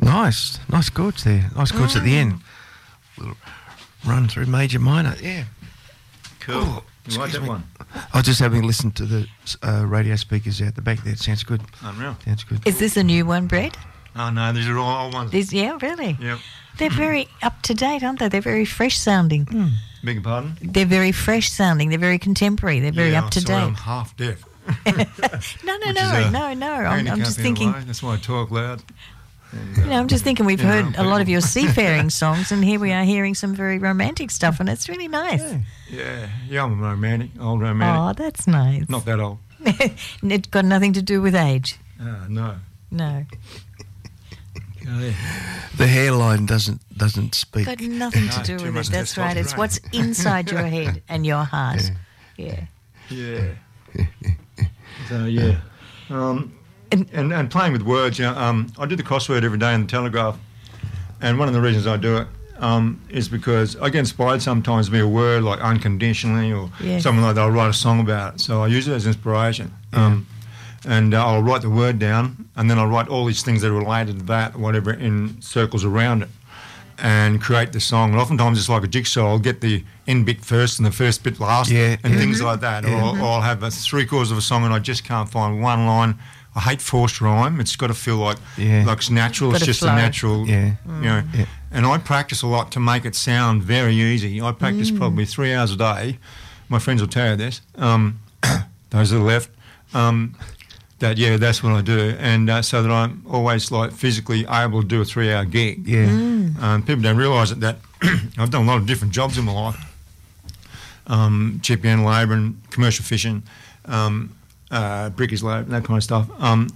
Nice chords there. Nice chords at the end. Little run through major minor. Yeah. Cool. Oh, you like that one? I was just having listened to the radio speakers out the back there. It sounds good. Unreal. Sounds good. Is this a new one, Brett? Oh, no, these are all old ones. Yeah, really? Yep. They're very up to date, aren't they? They're very fresh sounding. Beg your pardon? They're very fresh sounding. They're very contemporary. They're very up to date. I'm half deaf. No. I'm just thinking. That's why I talk loud. And, I'm just thinking we've heard a lot of your seafaring songs, and here we are hearing some very romantic stuff, and it's really nice. Yeah, I'm a romantic, old romantic. Oh, that's nice. Not that old. It's got nothing to do with age. No. No. The hairline doesn't speak. Got nothing to do with it. That's right. It's what's inside your head and your heart. Yeah. So yeah. And playing with words, I do the crossword every day in the Telegraph, and one of the reasons I do it is because I get inspired sometimes by a word like unconditionally or something like that. I'll write a song about it, so I use it as inspiration. And I'll write the word down, and then I'll write all these things that are related to that, whatever, in circles around it, and create the song. And oftentimes it's like a jigsaw. I'll get the end bit first and the first bit last, and things like that. Or I'll have three-quarters of a song and I just can't find one line. I hate forced rhyme. It's got to feel like it's natural. It's just a natural, you know. And I practice a lot to make it sound very easy. I practice probably 3 hours a day. My friends will tell you this. Those that are left. That's what I do, and so that I'm always like physically able to do a 3-hour gig. People don't realise that I've done a lot of different jobs in my life. Chippy and labour and commercial fishing, brickies labour, that kind of stuff.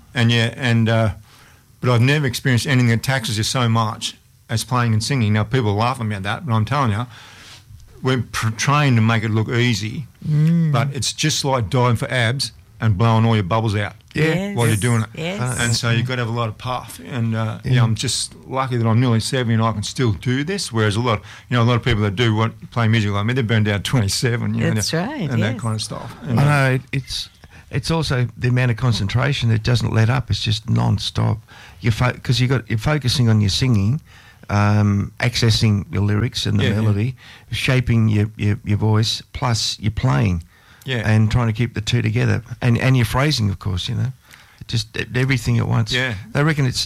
But I've never experienced anything that taxes you so much as playing and singing. Now people laugh at me at that, but I'm telling you, we're trained to make it look easy, but it's just like diving for abs and blowing all your bubbles out while you're doing it. And so you've got to have a lot of puff. And I'm just lucky that I'm nearly 70 and I can still do this, whereas a lot of people that do play music like me, they're burned out 27. That's right. And that kind of stuff. And I know, it's also the amount of concentration that doesn't let up. It's just non-stop. Because you're focusing on your singing, accessing your lyrics and the melody, shaping your voice, plus you're playing. And trying to keep the two together, and your phrasing, of course, just everything at once. I reckon it's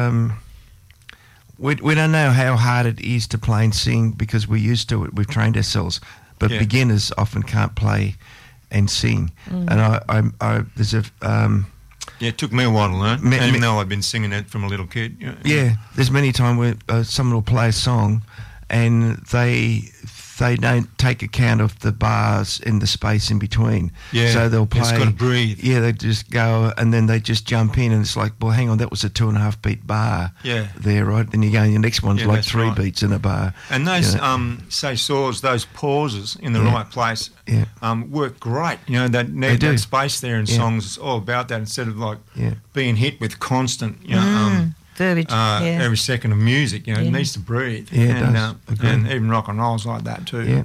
we don't know how hard it is to play and sing because we're used to it. We've trained ourselves, but beginners often can't play and sing. And I there's a it took me a while to learn, even though I've been singing it from a little kid. There's many times where someone will play a song, and they don't take account of the bars in the space in between. So they'll play. It's got to breathe. They just go and then they just jump in, and it's like, well, hang on, that was a 2.5 beat bar. There, right? Then you go, and your next one's like 3 beats in a bar. And those say saws, those pauses in the right place, work great. That space there in songs is all about that. Instead of like being hit with constant, verbiage, every second of music, it needs to breathe. And even rock and roll's like that too.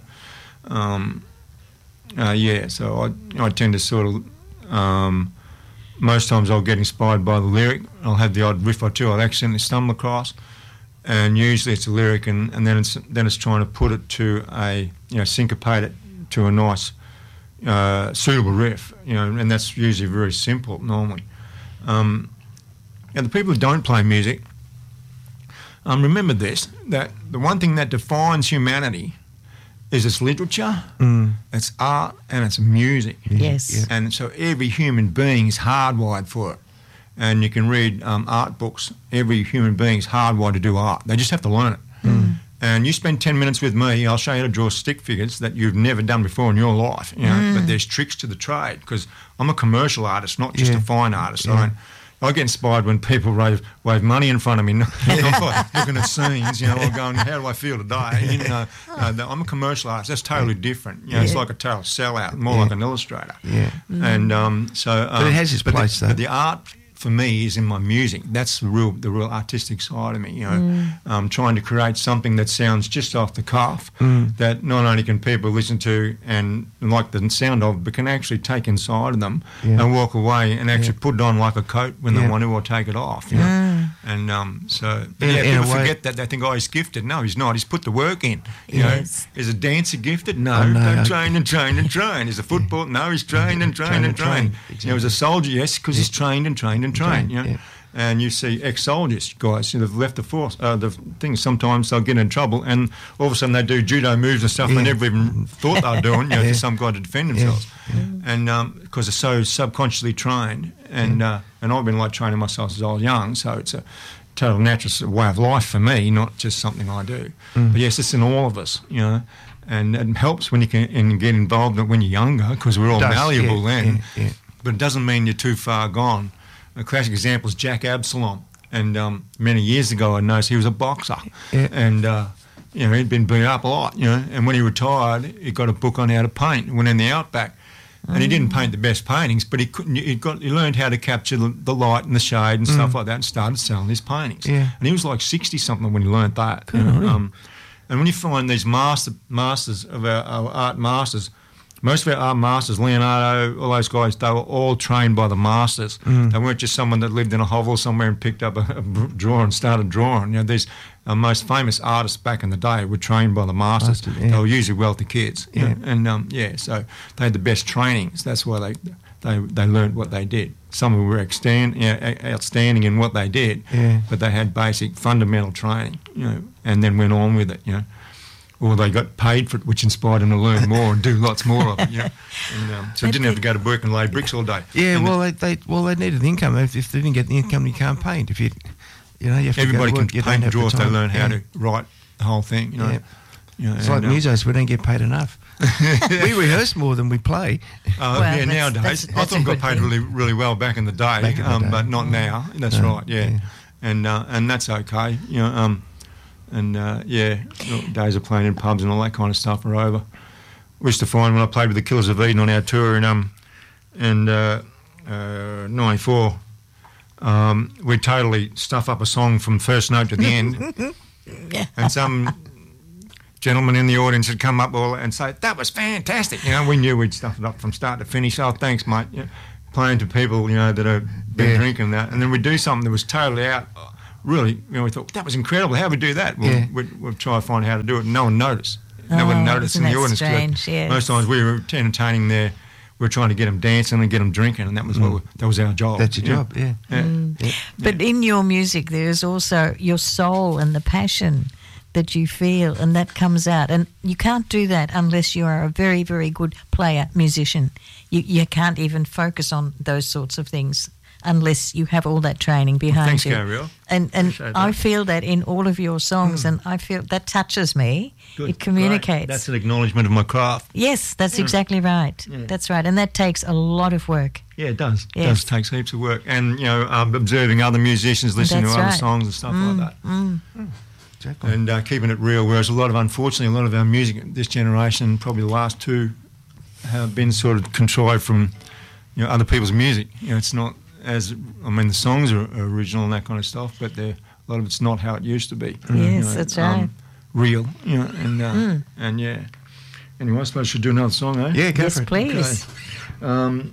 And so I tend to sort of most times I'll get inspired by the lyric. I'll have the odd riff or two I'll accidentally stumble across, and usually it's a lyric, and then it's trying to put it to a syncopate it to a nice suitable riff, and that's usually very simple normally. And the people who don't play music, remember this, that the one thing that defines humanity is its literature, its art, and its music. And so every human being is hardwired for it. And you can read art books. Every human being is hardwired to do art. They just have to learn it. And you spend 10 minutes with me, I'll show you how to draw stick figures that you've never done before in your life. But there's tricks to the trade, because I'm a commercial artist, not just a fine artist. I get inspired when people wave money in front of me, not like looking at scenes, or going, how do I feel today? I'm a commercial artist. That's totally different. It's like a total sellout, more like an illustrator. And so... but it has its place, though. But the art for me is in my music. That's the real artistic side of me, you know. Trying to create something that sounds just off the cuff, that not only can people listen to and like the sound of, but can actually take inside of them and walk away and actually put it on like a coat when they want to, or take it off, you know. And people forget that. They think, oh, he's gifted. No, he's not. He's put the work in. You know, is a dancer gifted? No, they train and train and train. Is a football? No, he's trained and trained and trained. You know, as a soldier, yes, because he's trained and trained and trained. You know, and you see ex-soldiers guys, you know, they've left the force. The thing, sometimes they'll get in trouble, and all of a sudden they do judo moves and stuff they never even thought they were doing. You know, for some guy to defend themselves, and because they're so subconsciously trained. And I've been like training myself since I was young, so it's a total natural way of life for me, not just something I do. But yes, it's in all of us, you know. And it helps when you can get involved when you're younger, because we're all malleable then. But it doesn't mean you're too far gone. A classic example is Jack Absalom. And many years ago I noticed he was a boxer. And, you know, he'd been beat up a lot, you know. And when he retired, he got a book on how to paint. He went in the Outback. And he didn't paint the best paintings, but he learned how to capture the light and the shade and stuff like that, and started selling his paintings. And he was like 60-something when he learned that. You know? And when you find these masters of our art masters, most of our art masters, Leonardo, all those guys, they were all trained by the masters. They weren't just someone that lived in a hovel somewhere and picked up a drawer and started drawing. You know, these most famous artists back in the day were trained by the masters. They were usually wealthy kids. You know? And so they had the best trainings. That's why they learned what they did. Some of them were outstanding in what they did, but they had basic fundamental training, you know, and then went on with it, you know. Or they got paid for it, which inspired them to learn more and do lots more of it, you know. And, so they didn't have to go to work and lay bricks all day. Yeah, and they needed the income. If they didn't get the income, you can't paint. If you know, you have everybody to go to work, can paint and draw if they learn how to write the whole thing, you know. You know, it's like musos, we don't get paid enough. We rehearse more than we play. Nowadays. I thought I got paid really, really well back in the day, but not now. That's right, and that's okay, you know. Days of playing in pubs and all that kind of stuff are over. We used to find when I played with the Killers of Eden on our tour in '94, we'd totally stuff up a song from first note to the end, and some gentleman in the audience would come up and say, "That was fantastic." You know, we knew we'd stuff it up from start to finish. Oh, thanks, mate. You know, playing to people, you know, that have been drinking that, and then we'd do something that was totally out. Really, you know, we thought, that was incredible. How do we do that? Well, we'd try to find out how to do it, and no one noticed. No one noticed in the audience. Strange, yes. Most times we were entertaining there. We were trying to get them dancing and get them drinking, and that was that was our job. That's your job, But in your music, there's also your soul and the passion that you feel, and that comes out. And you can't do that unless you are a very, very good player, musician. You can't even focus on those sorts of things unless you have all that training behind you. Thanks, Gabrielle. And I feel that in all of your songs, and I feel that touches me. Good. It communicates. Great. That's an acknowledgement of my craft. Yes, that's exactly right. Yeah. That's right. And that takes a lot of work. Yeah, it does. Yes. It does take heaps of work. And, you know, observing other musicians, listening to other songs and stuff like that. Exactly. And keeping it real, whereas unfortunately, a lot of our music, this generation, probably the last two, have been sort of contrived from, you know, other people's music. You know, it's not the songs are original and that kind of stuff, but a lot of it's not how it used to be. Yes, you know, that's right. Real, you know, and yeah. Anyway, I suppose I should do another song, eh? Yeah, go yes, for it. Please. Okay.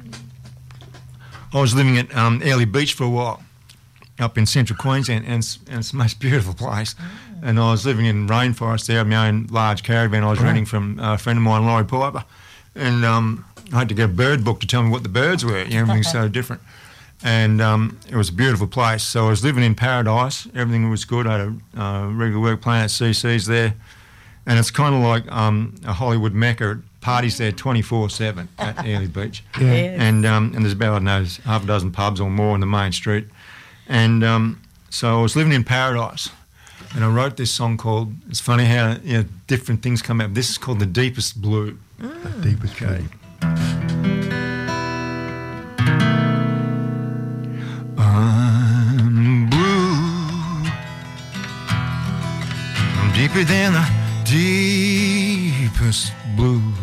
I was living at Airlie Beach for a while, up in central Queensland, and it's the most beautiful place. And I was living in rainforest there, my own large caravan I was renting from a friend of mine, Laurie Piper, and I had to get a bird book to tell me what the birds were. You know, everything's so different. And it was a beautiful place. So I was living in paradise. Everything was good. I had a regular work playing at CC's there. And it's kind of like a Hollywood mecca. Parties there 24/7 at Airlie Beach. Yeah. And there's about, I don't know, half a dozen pubs or more on the main street. And so I was living in paradise. And I wrote this song called, it's funny how different things come out. This is called The Deepest Blue. The Deepest Blue. I'm blue, I'm deeper than the deepest blue.